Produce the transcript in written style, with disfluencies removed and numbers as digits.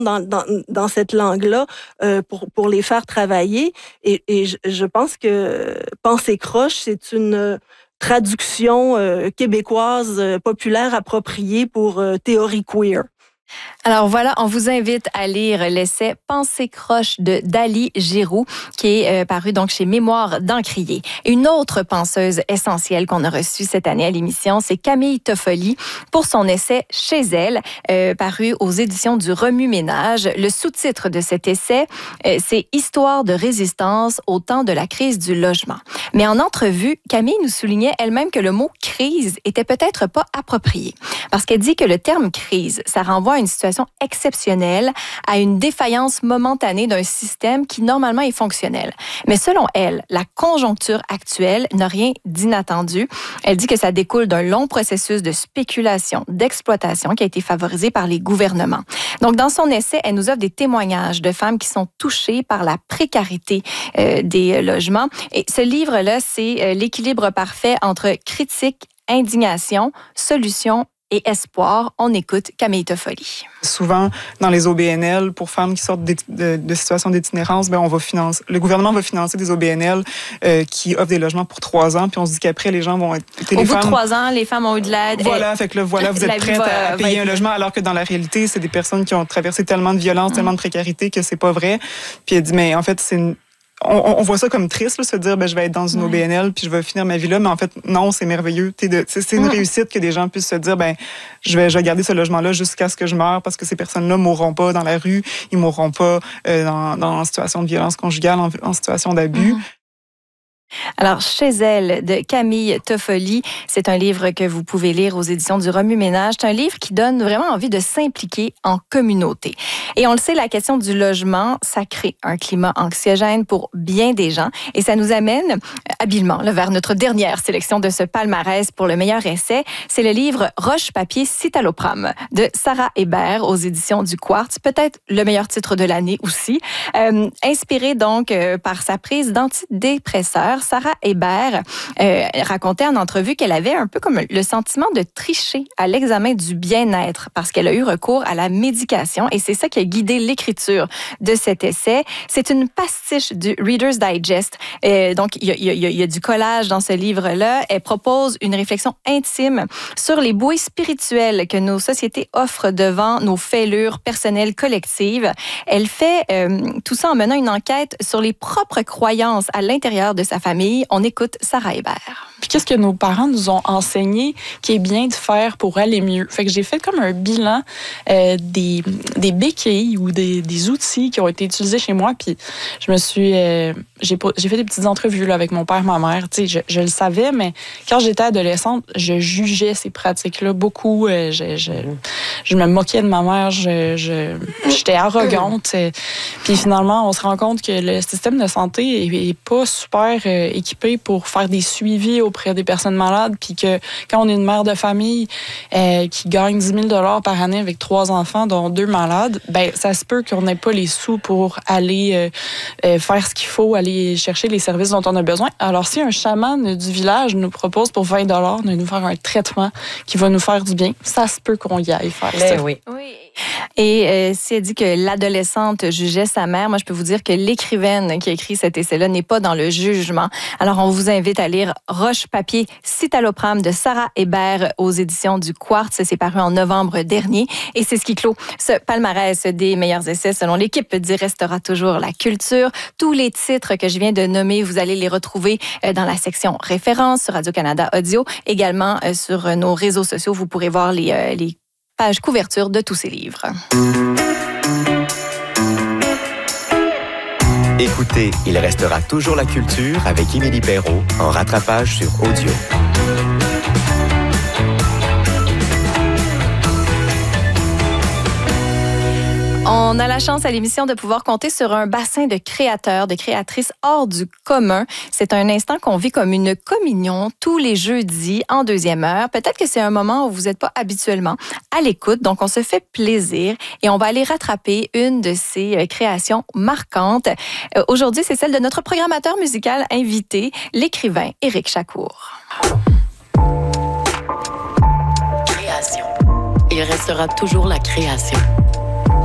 dans cette langue-là pour les faire travailler. Et je pense que Pensée croche, c'est une traduction québécoise populaire appropriée pour théorie queer. Alors voilà, on vous invite à lire l'essai Pensée croche de Dali Giroux, qui est paru donc chez Mémoire d'Encrier. Une autre penseuse essentielle qu'on a reçue cette année à l'émission, c'est Camille Toffoli pour son essai Chez elle, paru aux éditions du Remue-Ménage. Le sous-titre de cet essai, c'est Histoire de résistance au temps de la crise du logement. Mais en entrevue, Camille nous soulignait elle-même que le mot crise était peut-être pas approprié, parce qu'elle dit que le terme crise, ça renvoie à une situation exceptionnelle, à une défaillance momentanée d'un système qui normalement est fonctionnel. Mais selon elle, la conjoncture actuelle n'a rien d'inattendu. Elle dit que ça découle d'un long processus de spéculation, d'exploitation qui a été favorisé par les gouvernements. Donc, dans son essai, elle nous offre des témoignages de femmes qui sont touchées par la précarité des logements. Et ce livre-là, c'est l'équilibre parfait entre critique, indignation, solution et espoir. On écoute Camille Toffoli. Souvent, dans les OBNL, pour femmes qui sortent de situations d'itinérance, ben le gouvernement va financer des OBNL qui offrent des logements pour 3 ans, puis on se dit qu'après, les gens vont être... Au bout de 3 ans, les femmes ont eu de l'aide. Voilà, fait que là, voilà, vous êtes prêtes à payer un logement, alors que dans la réalité, c'est des personnes qui ont traversé tellement de violence, tellement de précarité que c'est pas vrai. Puis elle dit, mais en fait, on voit ça comme triste, là, se dire, je vais être dans une OBNL puis je vais finir ma vie là, mais en fait, non, c'est merveilleux. C'est une réussite que des gens puissent se dire, je vais garder ce logement-là jusqu'à ce que je meure, parce que ces personnes-là mourront pas dans la rue, ils mourront pas en situation de violence conjugale, en situation d'abus. Alors, Chez elle, de Camille Toffoli, c'est un livre que vous pouvez lire aux éditions du Remue-Ménage. C'est un livre qui donne vraiment envie de s'impliquer en communauté. Et on le sait, la question du logement, ça crée un climat anxiogène pour bien des gens. Et ça nous amène habilement vers notre dernière sélection de ce palmarès pour le meilleur essai. C'est le livre Roche-Papier Citalopram de Sarah Hébert aux éditions du Quartz. Peut-être le meilleur titre de l'année aussi. Inspiré donc par sa prise d'antidépresseurs, Sarah Hébert racontait en entrevue qu'elle avait un peu comme le sentiment de tricher à l'examen du bien-être parce qu'elle a eu recours à la médication et c'est ça qui a guidé l'écriture de cet essai. C'est une pastiche du Reader's Digest. Donc, il y a du collage dans ce livre-là. Elle propose une réflexion intime sur les bouées spirituelles que nos sociétés offrent devant nos fêlures personnelles collectives. Elle fait tout ça en menant une enquête sur les propres croyances à l'intérieur de sa famille. On écoute Sarah Hébert. Puis qu'est-ce que nos parents nous ont enseigné qui est bien de faire pour aller mieux? Fait que j'ai fait comme un bilan des béquilles ou des outils qui ont été utilisés chez moi. Puis je me suis... j'ai fait des petites entrevues là, avec mon père, ma mère. Tu sais, je le savais, mais quand j'étais adolescente, je jugeais ces pratiques-là beaucoup. Je me moquais de ma mère. J'étais arrogante. Puis finalement, on se rend compte que le système de santé est pas super équipé pour faire des suivis auprès des personnes malades, puis que quand on est une mère de famille qui gagne 10 000 $ par année avec 3 enfants, dont 2 malades, ça se peut qu'on n'ait pas les sous pour aller faire ce qu'il faut, aller chercher les services dont on a besoin. Alors, si un chaman du village nous propose pour 20 $ de nous faire un traitement qui va nous faire du bien, ça se peut qu'on y aille faire ça. Oui. Et si elle dit que l'adolescente jugeait sa mère, moi, je peux vous dire que l'écrivaine qui a écrit cet essai-là n'est pas dans le jugement. Alors, on vous invite à lire Roche-Papier Citalopram de Sarah Hébert aux éditions du Quartz. C'est paru en novembre dernier. Et c'est ce qui clôt ce palmarès des meilleurs essais selon l'équipe d'Y restera toujours la culture. Tous les titres que je viens de nommer, vous allez les retrouver dans la section références sur Radio-Canada Audio. Également sur nos réseaux sociaux, vous pourrez voir les pages couverture de tous ces livres. Écoutez, il restera toujours la culture avec Émilie Perrault en rattrapage sur Audio. On a la chance à l'émission de pouvoir compter sur un bassin de créateurs, de créatrices hors du commun. C'est un instant qu'on vit comme une communion tous les jeudis en 2e heure. Peut-être que c'est un moment où vous n'êtes pas habituellement à l'écoute, donc on se fait plaisir et on va aller rattraper une de ces créations marquantes. Aujourd'hui, c'est celle de notre programmateur musical invité, l'écrivain Éric Chacour. Création. Il restera toujours la création.